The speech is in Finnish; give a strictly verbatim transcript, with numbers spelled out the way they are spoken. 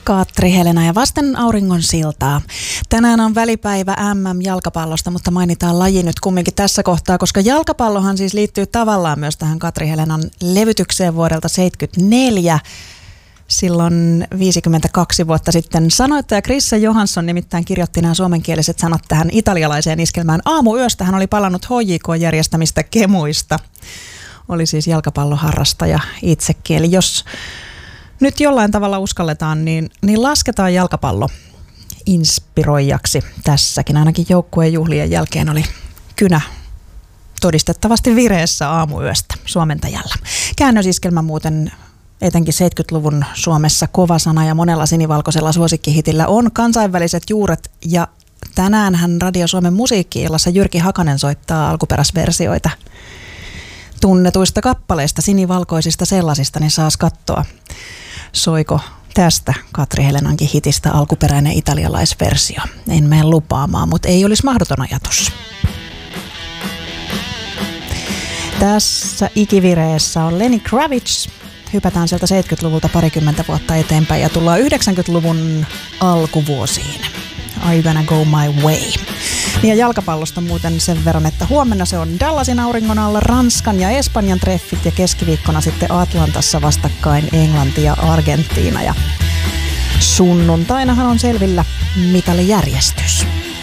Katri Helena ja vasten auringon siltaa. Tänään on välipäivä M M-jalkapallosta, mutta mainitaan laji nyt kumminkin tässä kohtaa, koska jalkapallohan siis liittyy tavallaan myös tähän Katri Helenan levytykseen vuodelta seitsemänkymmentäneljä. Silloin viisikymmentäkaksi vuotta sitten sanoittaja Krisse Johansson nimittäin kirjoitti nämä suomenkieliset sanat tähän italialaiseen iskelmään. Aamuyöstä hän oli palannut H J K järjestämistä kemuista. Oli siis jalkapalloharrastaja itsekin. Eli jos nyt jollain tavalla uskalletaan, niin, niin lasketaan jalkapallo inspiroijaksi tässäkin. Ainakin joukkueen juhlien jälkeen oli kynä todistettavasti vireessä aamuyöstä suomentajalla. Käännösiskelmä muuten etenkin seitsemänkymmentäluvun Suomessa kova sana ja monella sinivalkoisella suosikkihitillä on kansainväliset juuret. Ja tänäänhän Radio Suomen musiikki-illassa Jyrki Hakanen soittaa alkuperäisversioita tunnetuista kappaleista, sinivalkoisista sellaisista, niin saas katsoa, soiko tästä Katri Helenankin hitistä alkuperäinen italialaisversio. En mene lupaamaan, mutta ei olisi mahdoton ajatus. Tässä ikivireessä on Lenny Kravitz. Hypätään sieltä seitsemänkymmentäluvulta parikymmentä vuotta eteenpäin ja tullaan yhdeksänkymmentäluvun alkuvuosiin. I gonna go my way. Ja jalkapallosta muuten sen verran, että huomenna se on Dallasin auringon alla Ranskan ja Espanjan treffit ja keskiviikkona sitten Atlantassa vastakkain Englanti ja Argentiina. Ja sunnuntainahan on selvillä mitalijärjestys.